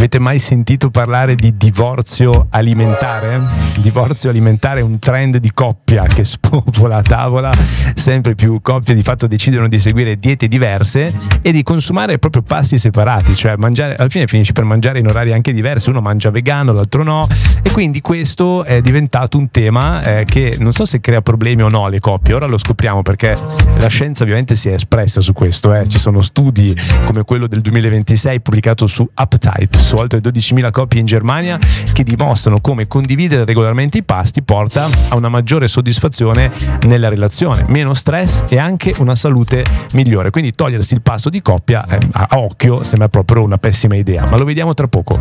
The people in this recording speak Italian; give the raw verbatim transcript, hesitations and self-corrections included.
Avete mai sentito parlare di divorzio alimentare? Il divorzio alimentare è un trend di coppia che spopola a tavola. Sempre più coppie di fatto decidono di seguire diete diverse e di consumare proprio pasti separati, cioè mangiare, alla fine finisci per mangiare in orari anche diversi, uno mangia vegano, l'altro no, e quindi questo è diventato un tema eh, che non so se crea problemi o no alle coppie. Ora lo scopriamo, perché la scienza ovviamente si è espressa su questo, eh. Ci sono studi come quello del duemilaventisei pubblicato su Appetite su oltre dodicimila coppie in Germania che dimostrano come condividere regolarmente i pasti porta a una maggiore soddisfazione nella relazione, meno stress e anche una salute migliore. Quindi togliersi il pasto di coppia eh, a occhio sembra proprio una pessima idea, ma lo vediamo tra poco.